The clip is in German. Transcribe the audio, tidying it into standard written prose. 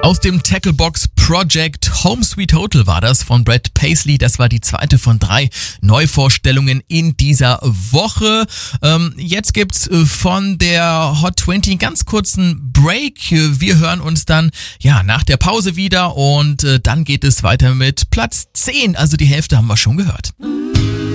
Aus dem Tacklebox Project Home Sweet Hotel war das von Brad Paisley. Das war die zweite von 3 Neuvorstellungen in dieser Woche. Jetzt gibt's von der Hot 20 einen ganz kurzen Break. Wir hören uns dann nach der Pause wieder und dann geht es weiter mit Platz 10. Also die Hälfte haben wir schon gehört.